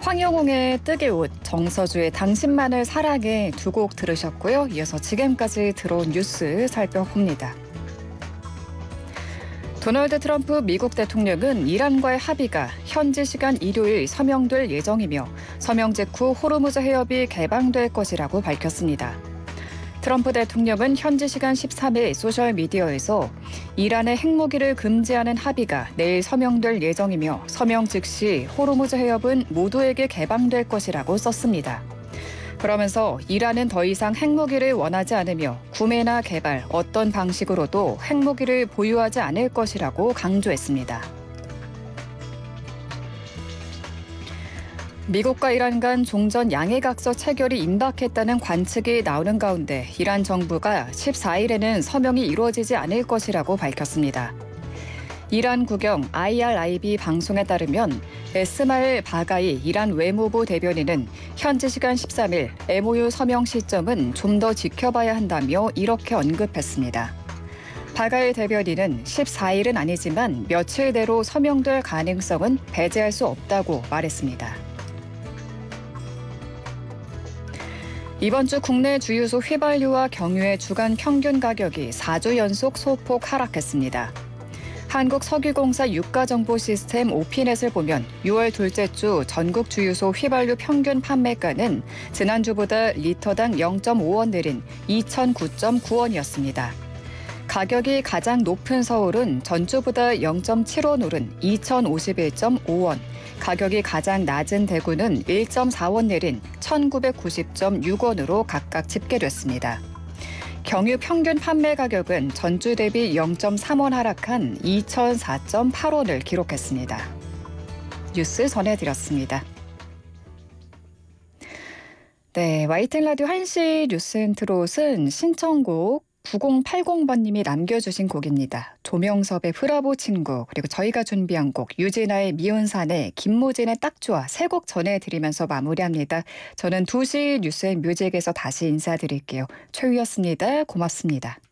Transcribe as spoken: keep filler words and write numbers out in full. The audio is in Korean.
황영웅의 뜨개 옷, 정서주의 당신만을 사랑해 두 곡 들으셨고요. 이어서 지금까지 들어온 뉴스 살펴봅니다. 도널드 트럼프 미국 대통령은 이란과의 합의가 현지 시간 일요일 서명될 예정이며 서명 직후 호르무즈 해협이 개방될 것이라고 밝혔습니다. 트럼프 대통령은 현지 시간 십삼 일 소셜미디어에서 이란의 핵무기를 금지하는 합의가 내일 서명될 예정이며 서명 즉시 호르무즈 해협은 모두에게 개방될 것이라고 썼습니다. 그러면서 이란은 더 이상 핵무기를 원하지 않으며 구매나 개발, 어떤 방식으로도 핵무기를 보유하지 않을 것이라고 강조했습니다. 미국과 이란 간 종전 양해각서 체결이 임박했다는 관측이 나오는 가운데 이란 정부가 십사 일에는 서명이 이루어지지 않을 것이라고 밝혔습니다. 이란 국영 아이알아이비 방송에 따르면 에스마일 바가이 이란 외무부 대변인은 현지 시간 십삼 일 엠오유 서명 시점은 좀 더 지켜봐야 한다며 이렇게 언급했습니다. 바가이 대변인은 십사 일은 아니지만 며칠 내로 서명될 가능성은 배제할 수 없다고 말했습니다. 이번 주 국내 주유소 휘발유와 경유의 주간 평균 가격이 사 주 연속 소폭 하락했습니다. 한국석유공사 유가정보시스템 오피넷을 보면 유월 둘째 주 전국 주유소 휘발유 평균 판매가는 지난주보다 리터당 영 점 오 원 내린 이천구 점 구 원이었습니다. 가격이 가장 높은 서울은 전주보다 영 점 칠 원 오른 이천오십일 점 오 원, 가격이 가장 낮은 대구는 일 점 사 원 내린 천구백구십 점 육 원으로 각각 집계됐습니다. 경유 평균 판매 가격은 전주 대비 영 점 삼 원 하락한 이천사 점 팔 원을 기록했습니다. 뉴스 전해드렸습니다. 네, 와이티엔 라디오 한 시 뉴스 인트롯은 신청곡 구공팔공 번님이 남겨주신 곡입니다. 조명섭의 브라보 친구, 그리고 저희가 준비한 곡 유진아의 미운 사내, 김무진의 딱 좋아 세 곡 전해드리면서 마무리합니다. 저는 두 시 뉴스앤뮤직에서 다시 인사드릴게요. 최유였습니다. 고맙습니다.